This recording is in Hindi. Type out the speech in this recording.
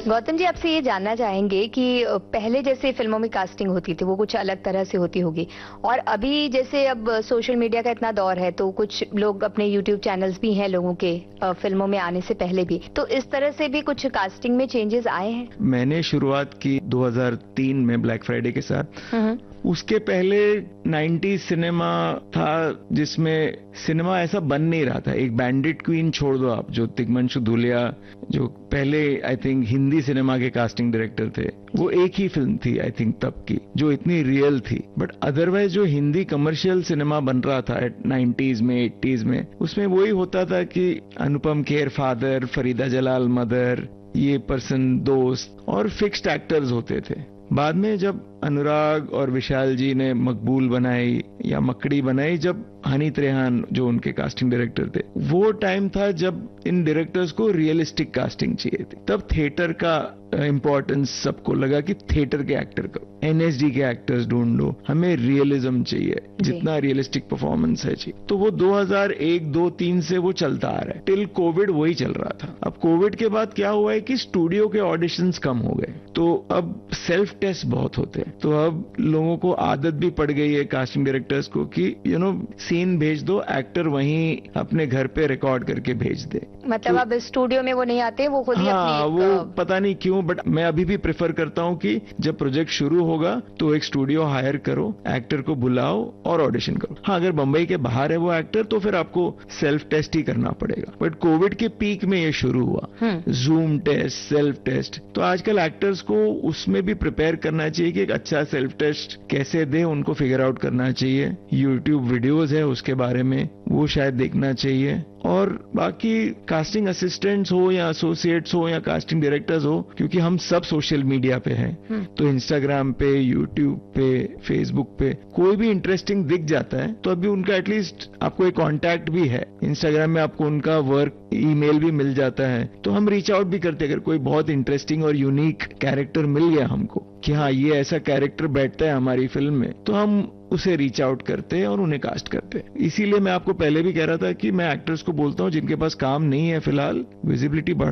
गौतम जी, आपसे ये जानना चाहेंगे कि पहले जैसे फिल्मों में कास्टिंग होती थी वो कुछ अलग तरह से होती होगी, और अभी जैसे अब सोशल मीडिया का इतना दौर है तो कुछ लोग अपने यूट्यूब चैनल्स भी हैं लोगों के फिल्मों में आने से पहले भी, तो इस तरह से भी कुछ कास्टिंग में चेंजेस आए हैं? मैंने शुरुआत की 2003 में ब्लैक फ्राइडे के साथ। उसके पहले 90s सिनेमा था जिसमें सिनेमा ऐसा बन नहीं रहा था। एक बैंडिट क्वीन छोड़ दो आप, जो तिग्मांशु धूलिया, जो पहले आई थिंक हिंदी सिनेमा के कास्टिंग डायरेक्टर थे, वो एक ही फिल्म थी आई थिंक तब की जो इतनी रियल थी। बट अदरवाइज जो हिंदी कमर्शियल सिनेमा बन रहा था 90s में 80s में, उसमें वही होता था कि अनुपम खेर फादर, फरीदा जलाल मदर, ये पर्सन दोस्त, और फिक्स्ड एक्टर्स होते थे। बाद में जब अनुराग और विशाल जी ने मकबूल बनाई या मकड़ी बनाई, जब हनी त्रेहान जो उनके कास्टिंग डायरेक्टर थे, वो टाइम था जब इन डायरेक्टर्स को रियलिस्टिक कास्टिंग चाहिए थी। तब थिएटर का इंपॉर्टेंस सबको लगा कि थिएटर के एक्टर को, एनएसडी के एक्टर्स ढूंढो, हमें रियलिज्म चाहिए, जितना रियलिस्टिक परफॉर्मेंस है चाहिए। तो वो 2001, 2, 3 से वो चलता आ रहा है, टिल कोविड वही चल रहा था। अब कोविड के बाद क्या हुआ है कि स्टूडियो के ऑडिशंस कम हो गए, तो अब सेल्फ टेस्ट बहुत होते हैं। तो अब लोगों को आदत भी पड़ गई है कास्टिंग डायरेक्टर्स को कि सीन भेज दो, एक्टर वहीं अपने घर पे रिकॉर्ड करके भेज दे। मतलब अब स्टूडियो में वो नहीं आते, वो खुद ही अपनी वो पता नहीं क्यों, बट मैं अभी भी प्रेफर करता हूं कि जब प्रोजेक्ट शुरू होगा तो एक स्टूडियो हायर करो, एक्टर को बुलाओ और ऑडिशन करो। हाँ, अगर बंबई के बाहर है वो एक्टर तो फिर आपको सेल्फ टेस्ट ही करना पड़ेगा। बट कोविड के पीक में ये शुरू हुआ, जूम टेस्ट, सेल्फ टेस्ट। तो आजकल एक्टर्स को उसमें भी प्रिपेयर करना चाहिए कि एक अच्छा सेल्फ टेस्ट कैसे दे, उनको फिगर आउट करना चाहिए। यूट्यूब वीडियोज है उसके बारे में, वो शायद देखना चाहिए। और बाकी कास्टिंग असिस्टेंट्स हो या एसोसिएट्स हो या कास्टिंग डायरेक्टर्स हो, क्योंकि हम सब सोशल मीडिया पे हैं, तो इंस्टाग्राम पे, यूट्यूब पे, फेसबुक पे कोई भी इंटरेस्टिंग दिख जाता है तो अभी उनका एटलीस्ट आपको एक कांटेक्ट भी है। इंस्टाग्राम में आपको उनका वर्क ईमेल भी मिल जाता है, तो हम रीच आउट भी करते हैं। अगर कोई बहुत इंटरेस्टिंग और यूनिक कैरेक्टर मिल गया हमको कि हाँ ये ऐसा कैरेक्टर बैठता है हमारी फिल्म में, तो हम उसे रीच आउट करते हैं और उन्हें कास्ट करते हैं। इसीलिए मैं आपको पहले भी कह रहा था कि मैं एक्टर्स को बोलता हूं जिनके पास काम नहीं है फिलहाल, विजिबिलिटी